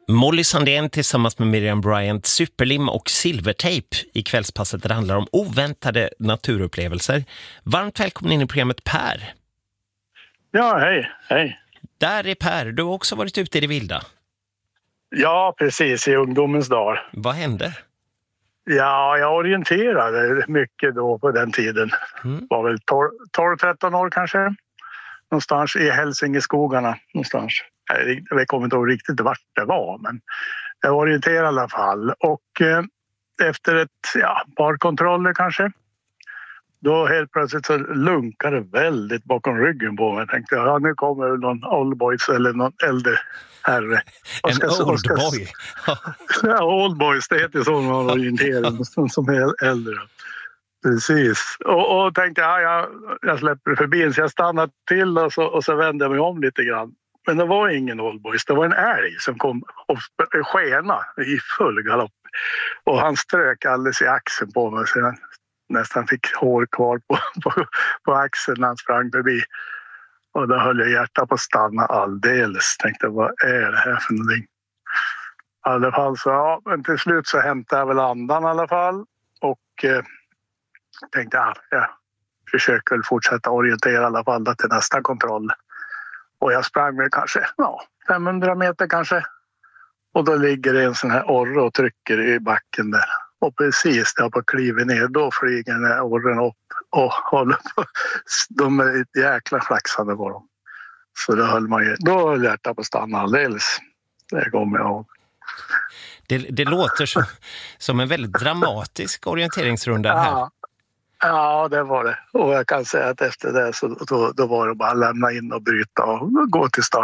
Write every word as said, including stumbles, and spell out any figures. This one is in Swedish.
Molly Sandén tillsammans med Miriam Bryant, superlim och silvertejp i kvällspasset där det handlar om oväntade naturupplevelser. Varmt välkommen in i programmet Per. Ja, hej, hej. Där är Per, du har också varit ute i det vilda. Ja, precis, i ungdomens dag. Vad hände? Ja, jag orienterade mycket då på den tiden. Mm. Var väl tolv tretton år kanske. Någonstans i Hälsingeskogarna någonstans. Jag kommer inte ihåg riktigt vart det var, men jag orienterade i alla fall. Och eh, efter ett ja, par kontroller kanske, då helt plötsligt så lunkade det väldigt bakom ryggen på mig. Jag tänkte, ja nu kommer någon oldboys eller någon äldre herre. En oldboy? Ja, oldboys, det heter så man orienterar som är äldre. Precis. Och, och tänkte, ja, jag, jag släpper förbi så jag stannade till och så, och så vände jag mig om lite grann. Men det var ingen oldboys, det var en älg som kom och skena i full galopp. Och han strök alldeles i axeln på mig så jag nästan fick hår kvar på, på, på axeln när han sprang förbi. Och då höll jag hjärtat på att stanna alldeles. Tänkte, vad är det här för någonting? I alla fall så, ja, men till slut så hämtade jag väl andan i alla fall. Och eh, tänkte, ja, jag försöker väl fortsätta orientera i alla fall till nästa kontroll. Och jag sprang väl kanske ja, femhundra meter kanske. Och då ligger det en sån här orre och trycker i backen där. Och precis där på kliver ner, då flyger den här orren upp och håller på. De är ett jäkla flaxande på dem. Så då höll man ju, då höll hjärtat på att stanna alldeles. Det kommer jag ihåg. Det, det låter som, som en väldigt dramatisk orienteringsrunda här. Ja. Ja, det var det. Och jag kan säga att efter det så då, då var det bara att lämna in och bryta och gå till start.